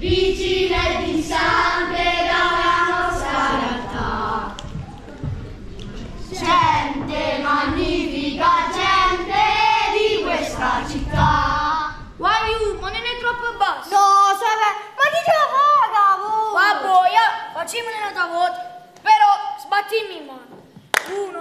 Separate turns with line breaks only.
vicine di sangue dalla nostra realtà. Gente, ma